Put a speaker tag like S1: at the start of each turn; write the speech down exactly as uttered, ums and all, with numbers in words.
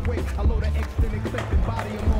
S1: way. I load the extended clip and body 'em